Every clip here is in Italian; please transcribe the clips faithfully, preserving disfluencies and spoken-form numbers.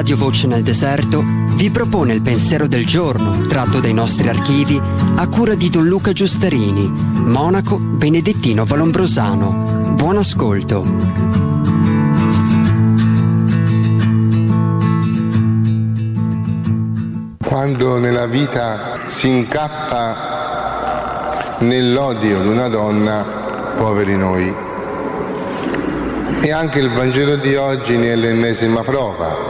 Radio Voce nel Deserto vi propone il pensiero del giorno, tratto dai nostri archivi, a cura di Don Luca Giustarini, monaco benedettino valombrosano. Buon ascolto. Quando nella vita si incappa nell'odio di una donna, poveri noi. E anche il Vangelo di oggi ne è l'ennesima prova.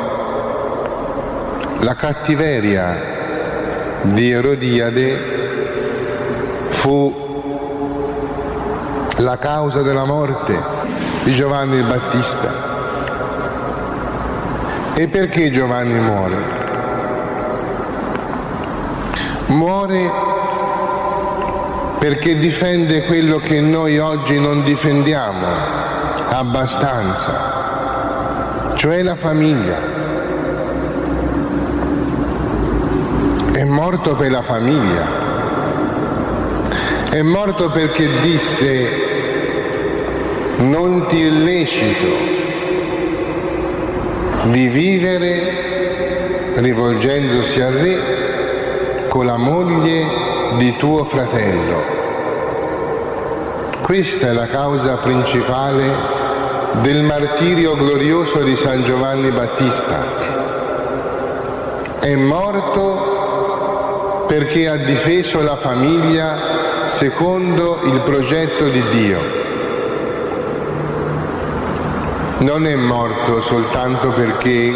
La cattiveria di Erodiade fu la causa della morte di Giovanni il Battista. E perché Giovanni muore? Muore perché difende quello che noi oggi non difendiamo abbastanza, cioè la famiglia. È morto per la famiglia, è morto perché disse: non ti è lecito di vivere, rivolgendosi al re, con la moglie di tuo fratello. Questa è la causa principale del martirio glorioso di San Giovanni Battista. È morto perché ha difeso la famiglia secondo il progetto di Dio. Non è morto soltanto perché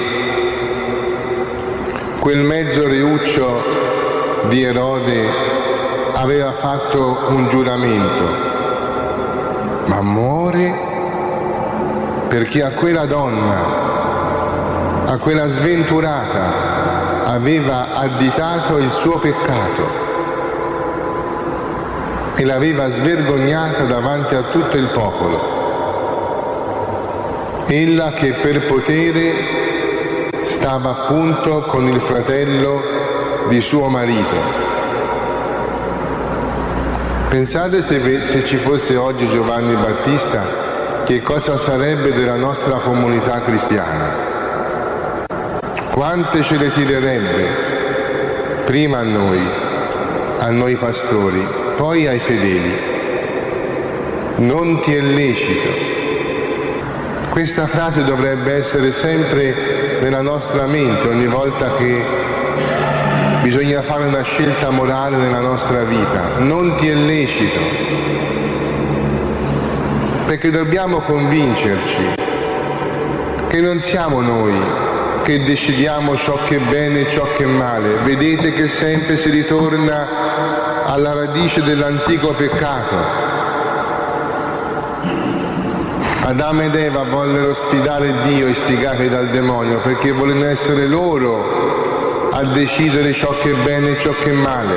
quel mezzo reuccio di Erode aveva fatto un giuramento, ma muore perché a quella donna, a quella sventurata, aveva additato il suo peccato e l'aveva svergognata davanti a tutto il popolo. Ella che per potere stava appunto con il fratello di suo marito. Pensate se, se ci fosse oggi Giovanni Battista, che cosa sarebbe della nostra comunità cristiana? Quante ce le tirerebbe? Prima a noi, a noi pastori, poi ai fedeli. Non ti è lecito. Questa frase dovrebbe essere sempre nella nostra mente ogni volta che bisogna fare una scelta morale nella nostra vita. Non ti è lecito. Perché dobbiamo convincerci che non siamo noi che decidiamo ciò che è bene e ciò che è male. Vedete che sempre si ritorna alla radice dell'antico peccato. Adamo ed Eva vollero sfidare Dio, istigati dal demonio, perché volevano essere loro a decidere ciò che è bene e ciò che è male.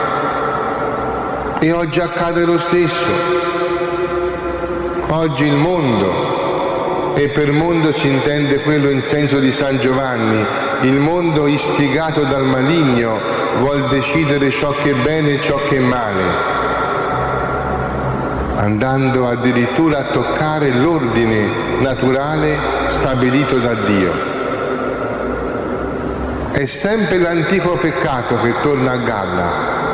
E oggi accade lo stesso. Oggi il mondo, e per mondo si intende quello in senso di San Giovanni, il mondo istigato dal maligno vuol decidere ciò che è bene e ciò che è male, andando addirittura a toccare l'ordine naturale stabilito da Dio. È sempre l'antico peccato che torna a galla.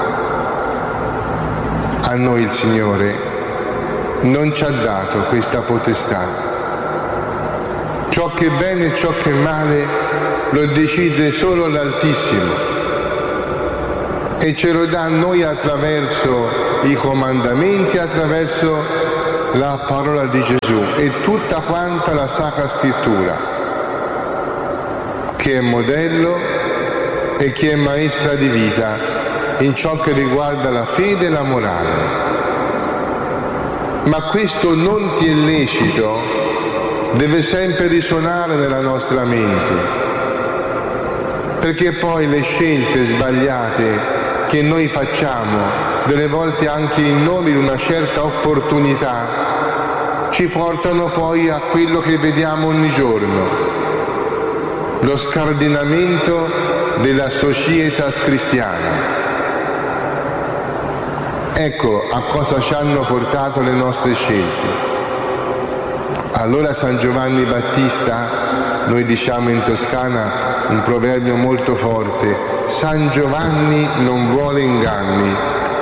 A noi il Signore non ci ha dato questa potestà. Ciò che è bene e ciò che è male lo decide solo l'Altissimo e ce lo dà a noi attraverso i comandamenti, attraverso la parola di Gesù e tutta quanta la Sacra Scrittura, che è modello e che è maestra di vita in ciò che riguarda la fede e la morale. Ma questo non ti è lecito deve sempre risuonare nella nostra mente, perché poi le scelte sbagliate che noi facciamo, delle volte anche in nome di una certa opportunità, ci portano poi a quello che vediamo ogni giorno, lo scardinamento della societas cristiana. Ecco a cosa ci hanno portato le nostre scelte. Allora San Giovanni Battista Noi diciamo in Toscana un proverbio molto forte: San Giovanni non vuole inganni.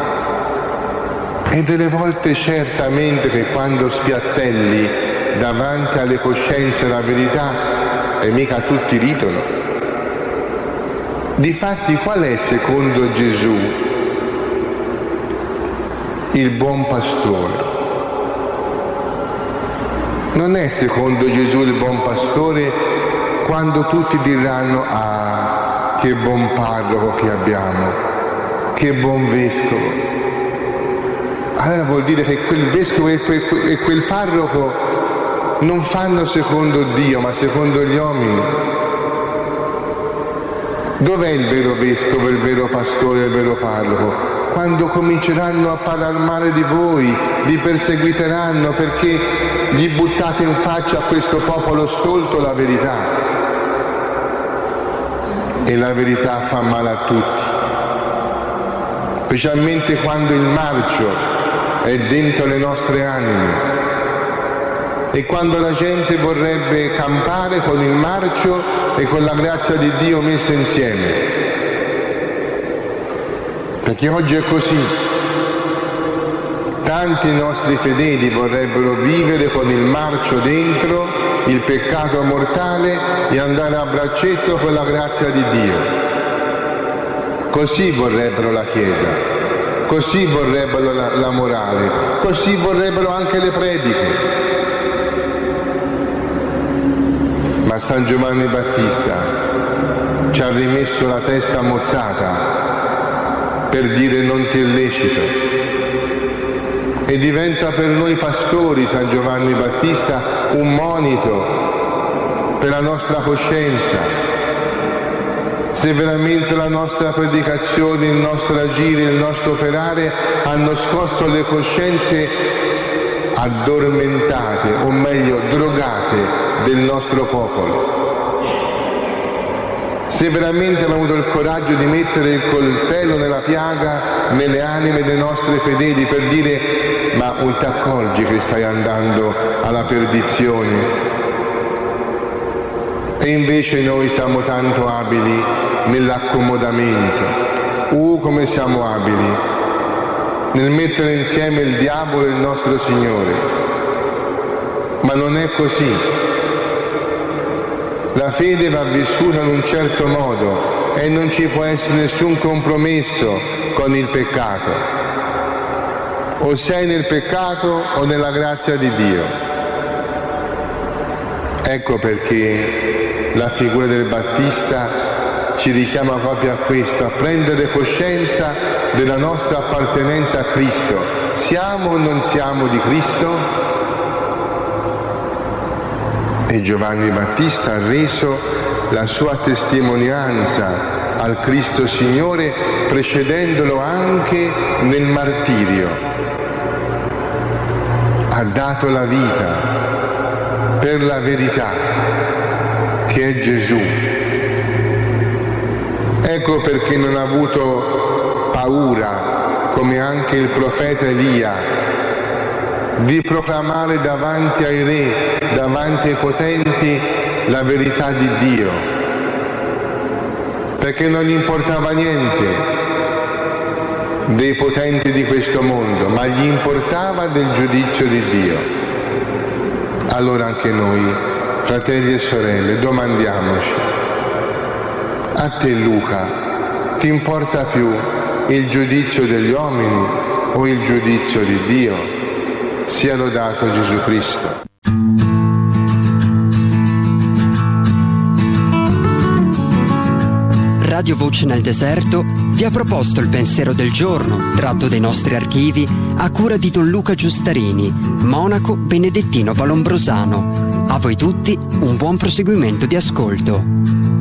E delle volte certamente che quando spiattelli davanti alle coscienze la verità, e mica tutti ridono. Difatti qual è secondo Gesù il buon pastore? Non è secondo Gesù il buon pastore quando tutti diranno: ah, che buon parroco che abbiamo, che buon vescovo. Allora vuol dire che quel vescovo e quel, e quel parroco non fanno secondo Dio, ma secondo gli uomini. Dov'è il vero vescovo, il vero pastore, il vero parroco? Quando cominceranno a parlare male di voi, vi perseguiteranno perché gli buttate in faccia a questo popolo stolto la verità. E la verità fa male a tutti, specialmente quando il marcio è dentro le nostre anime e quando la gente vorrebbe campare con il marcio e con la grazia di Dio messa insieme. Perché oggi è così. Tanti nostri fedeli vorrebbero vivere con il marcio dentro, il peccato mortale, e andare a braccetto con la grazia di Dio. Così vorrebbero la Chiesa. Così vorrebbero la, la morale, così vorrebbero anche le prediche. Ma San Giovanni Battista ci ha rimesso la testa mozzata per dire non ti è lecito. E diventa per noi pastori San Giovanni Battista un monito per la nostra coscienza. Se veramente la nostra predicazione, il nostro agire, il nostro operare hanno scosso le coscienze addormentate, o meglio drogate, del nostro popolo. Se veramente abbiamo avuto il coraggio di mettere il coltello nella piaga, nelle anime dei nostri fedeli, per dire: ma non ti accorgi che stai andando alla perdizione? E invece noi siamo tanto abili nell'accomodamento. Uh, come siamo abili nel mettere insieme il diavolo e il nostro Signore. Ma non è così. La fede va vissuta in un certo modo e non ci può essere nessun compromesso con il peccato. O sei nel peccato o nella grazia di Dio. Ecco perché la figura del Battista ci richiama proprio a questo, a prendere coscienza della nostra appartenenza a Cristo. Siamo o non siamo di Cristo? E Giovanni Battista ha reso la sua testimonianza al Cristo Signore precedendolo anche nel martirio. Ha dato la vita per la verità, che è Gesù. Ecco perché non ha avuto paura, come anche il profeta Elia, di proclamare davanti ai re, davanti ai potenti, la verità di Dio, perché non gli importava niente dei potenti di questo mondo, ma gli importava del giudizio di Dio. Allora anche noi, fratelli e sorelle, domandiamoci: a te Luca, ti importa più il giudizio degli uomini o il giudizio di Dio? Sia lodato Gesù Cristo. Radio Voce nel Deserto vi ha proposto il pensiero del giorno, tratto dai nostri archivi, a cura di Don Luca Giustarini, monaco benedettino valombrosano. A voi tutti un buon proseguimento di ascolto.